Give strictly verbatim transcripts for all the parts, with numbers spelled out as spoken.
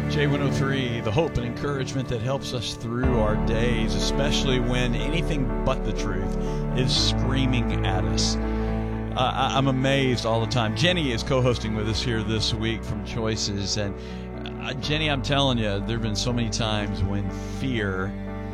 J one oh three, the hope and encouragement that helps us through our days, especially when anything but the truth is screaming at us. Uh, I, I'm amazed all the time. Jenny is co-hosting with us here this week from Choices. And uh, Jenny, I'm telling you, there have been so many times when fear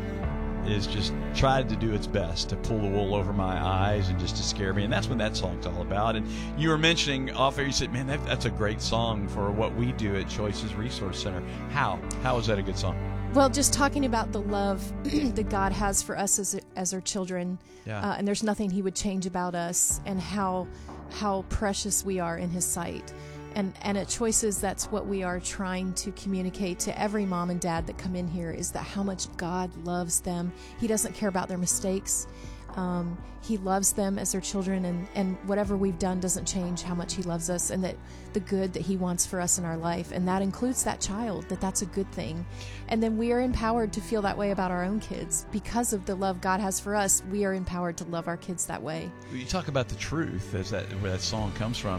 is just tried to do its best to pull the wool over my eyes and just to scare me. And that's what that song's all about. And you were mentioning off air, you said, man, that, that's a great song for what we do at Choices Resource Center. How? How is that a good song? Well, just talking about the love that God has for us as as our children, Yeah. uh, and there's nothing He would change about us, and how how precious we are in His sight. And and at Choices, that's what we are trying to communicate to every mom and dad that come in here, is that how much God loves them. He doesn't care about their mistakes. Um, he loves them as their children, and, and whatever we've done doesn't change how much He loves us, and that the good that He wants for us in our life, and that includes that child, that that's a good thing. And then we are empowered to feel that way about our own kids. Because of the love God has for us, we are empowered to love our kids that way. You talk about the truth, as that where that song comes from.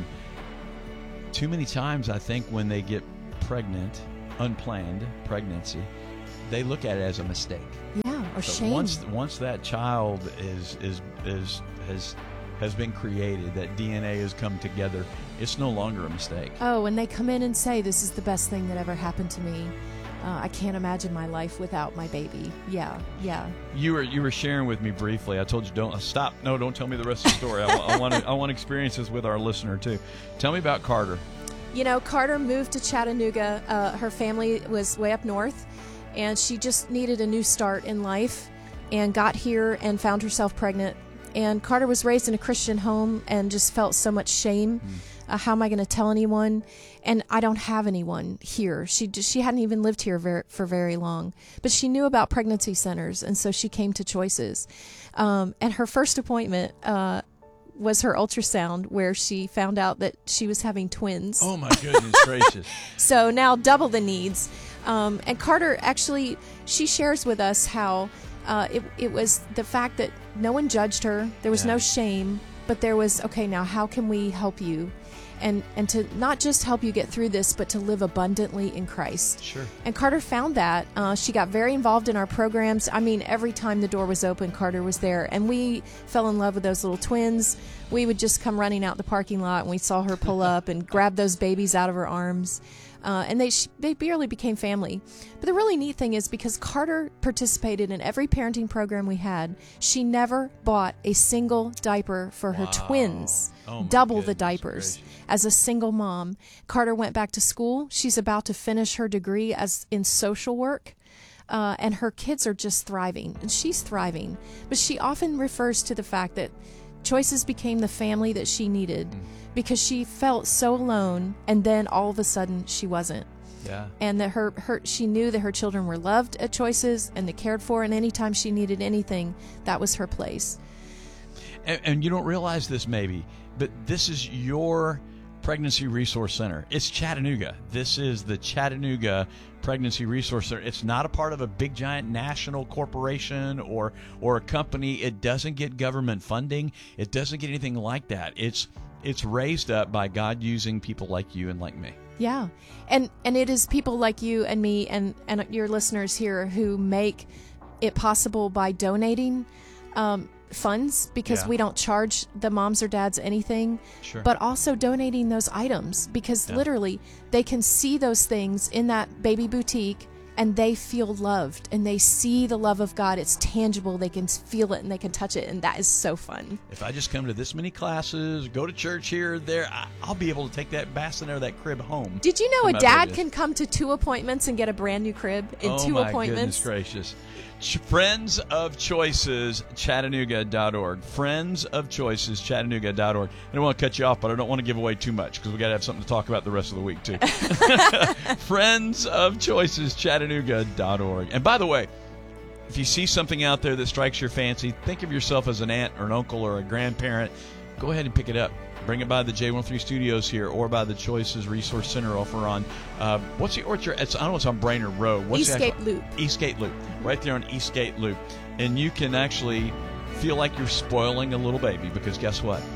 Too many times, I think, when they get pregnant, unplanned pregnancy, they look at it as a mistake. Yeah, or So shame. Once once that child is is is has has been created, that D N A has come together, it's no longer a mistake. Oh, and they come in and say, this is the best thing that ever happened to me. Uh, I can't imagine my life without my baby. Yeah, yeah. You were you were sharing with me briefly. I told you don't uh, stop. No, don't tell me the rest of the story. I, I want I want experiences with our listener too. Tell me about Carter. You know, Carter moved to Chattanooga. Uh, her family was way up north, and she just needed a new start in life, and got here and found herself pregnant. And Carter was raised in a Christian home and just felt so much shame. Mm. Uh, how am I going to tell anyone? And I don't have anyone here. She she hadn't even lived here very, for very long. But she knew about pregnancy centers, and so she came to Choices. Um, and her first appointment uh, was her ultrasound, where she found out that she was having twins. Oh, my goodness gracious. So now double the needs. Um, and Carter, actually, she shares with us how uh, it, it was the fact that no one judged her. There was Yeah. no shame. But there was, okay, now how can we help you? And and to not just help you get through this, but to live abundantly in Christ. Sure. And Carter found that. Uh, she got very involved in our programs. I mean, every time the door was open, Carter was there. And we fell in love with those little twins. We would just come running out the parking lot, and we saw her pull up and grab those babies out of her arms. Uh, and they sh- they barely became family. But the really neat thing is, because Carter participated in every parenting program we had, she never bought a single diaper for her Wow. twins. Oh, my Double the goodness diapers. gracious. As a single mom, Carter went back to school. She's about to finish her degree as in social work. Uh, and her kids are just thriving, and she's thriving. But she often refers to the fact that Choices became the family that she needed, mm. because she felt so alone, and then all of a sudden she wasn't. Yeah. And that her, her she knew that her children were loved at Choices, and they cared for, and anytime she needed anything, that was her place. And, and you don't realize this maybe, but this is your Pregnancy Resource Center. It's Chattanooga. This is the Chattanooga Pregnancy Resource Center. It's not a part of a big giant national corporation or or a company. It doesn't get government funding. It doesn't get anything like that. It's it's raised up by God using people like you and like me. Yeah. And and it is people like you and me and, and your listeners here who make it possible by donating um, funds, because Yeah. we don't charge the moms or dads anything, Sure. but also donating those items, because Yeah. literally they can see those things in that baby boutique, and they feel loved, and they see the love of God. It's tangible. They can feel it, and they can touch it, and that is so fun. If I just come to this many classes, go to church here or there, I, I'll be able to take that bassinet or that crib home. Did you know for a my dad babies. can come to two appointments and get a brand new crib in oh two my appointments? Goodness gracious. Ch- Friends of Choices, Chattanooga dot org. Friends of Choices, Chattanooga dot org. I don't want to cut you off, but I don't want to give away too much, because we got to have something to talk about the rest of the week, too. Friends of Choices, Chattanooga dot org. And by the way, if you see something out there that strikes your fancy, think of yourself as an aunt or an uncle or a grandparent, go ahead and pick it up. Bring it by the J one oh three studios here, or by the Choices Resource Center over on, uh, what's the orchard? It's, I don't know, it's on Brainerd Road. What's the Eastgate actual- Loop. Eastgate Loop, right there on Eastgate Loop. And you can actually feel like you're spoiling a little baby, because guess what?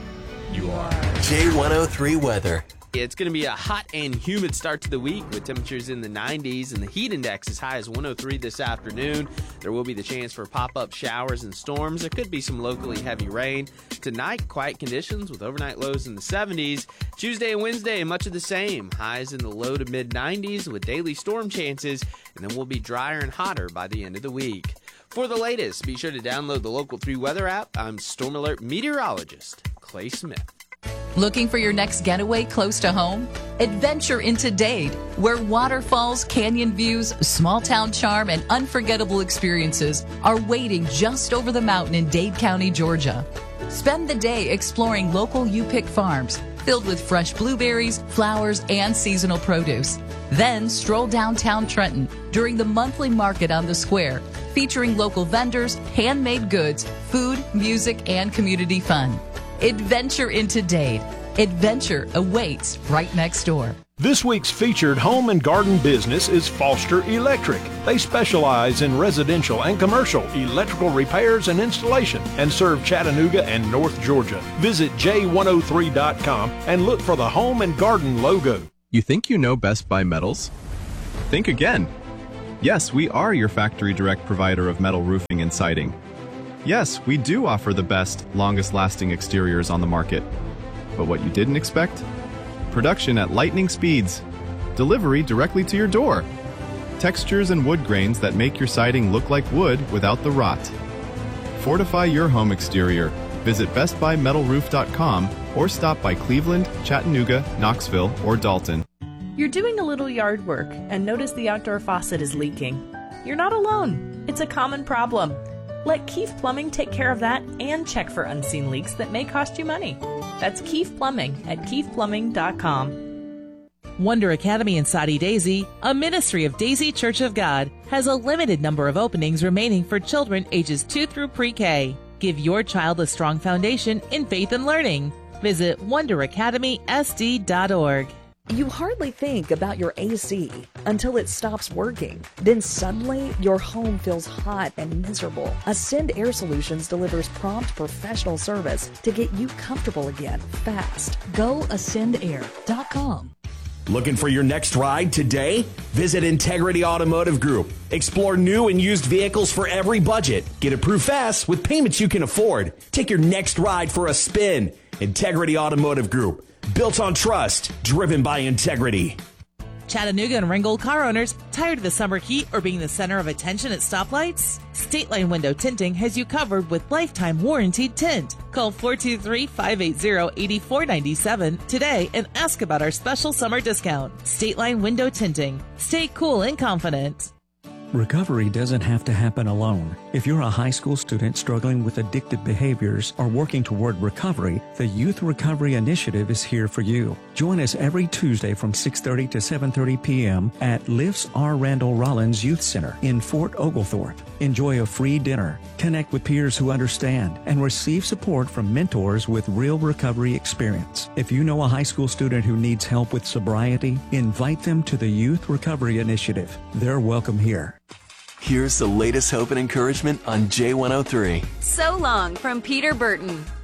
you are. J one oh three weather. It's going to be a hot and humid start to the week with temperatures in the nineties and the heat index as high as one oh three this afternoon. There will be the chance for pop-up showers and storms. There could be some locally heavy rain. Tonight, quiet conditions with overnight lows in the seventies. Tuesday and Wednesday, much of the same. Highs in the low to mid nineties with daily storm chances, and then we'll be drier and hotter by the end of the week. For the latest, be sure to download the Local three Weather app. I'm Storm Alert meteorologist Clay Smith. Looking for your next getaway close to home? Adventure into Dade, where waterfalls, canyon views, small town charm, and unforgettable experiences are waiting just over the mountain in Dade County, Georgia. Spend the day exploring local U-Pick farms filled with fresh blueberries, flowers, and seasonal produce. Then stroll downtown Trenton during the monthly market on the square, featuring local vendors, handmade goods, food, music, and community fun. Adventure into Dade. Adventure awaits right next door. This week's featured home and garden business is Foster Electric. They specialize in residential and commercial electrical repairs and installation and serve Chattanooga and North Georgia. Visit J one oh three dot com and look for the home and garden logo. You think you know Best Buy Metals? Think again. Yes, we are your factory direct provider of metal roofing and siding. Yes, we do offer the best, longest-lasting exteriors on the market. But what you didn't expect? Production at lightning speeds. Delivery directly to your door. Textures and wood grains that make your siding look like wood without the rot. Fortify your home exterior. Visit best buy metal roof dot com or stop by Cleveland, Chattanooga, Knoxville, or Dalton. You're doing a little yard work and notice the outdoor faucet is leaking. You're not alone. It's a common problem. Let Keefe Plumbing take care of that and check for unseen leaks that may cost you money. That's Keefe Plumbing at keefe plumbing dot com. Wonder Academy in Soddy Daisy, a ministry of Daisy Church of God, has a limited number of openings remaining for children ages two through pre-K. Give your child a strong foundation in faith and learning. Visit wonder academy s d dot org. You hardly think about your A C until it stops working. Then suddenly, your home feels hot and miserable. Ascend Air Solutions delivers prompt professional service to get you comfortable again, fast. Go ascend air dot com. Looking for your next ride today? Visit Integrity Automotive Group. Explore new and used vehicles for every budget. Get approved fast with payments you can afford. Take your next ride for a spin. Integrity Automotive Group. Built on trust, driven by integrity. Chattanooga and Ringgold car owners, tired of the summer heat or being the center of attention at stoplights? State Line Window Tinting has you covered with lifetime warranted tint. Call four two three, five eight zero, eight four nine seven today and ask about our special summer discount. State Line Window Tinting. Stay cool and confident. Recovery doesn't have to happen alone. If you're a high school student struggling with addictive behaviors or working toward recovery, the Youth Recovery Initiative is here for you. Join us every Tuesday from six thirty to seven thirty p.m. at Lifts R. Randall Rollins Youth Center in Fort Oglethorpe. Enjoy a free dinner, connect with peers who understand, and receive support from mentors with real recovery experience. If you know a high school student who needs help with sobriety, invite them to the Youth Recovery Initiative. They're welcome here. Here's the latest hope and encouragement on J one oh three. So long from Peter Burton.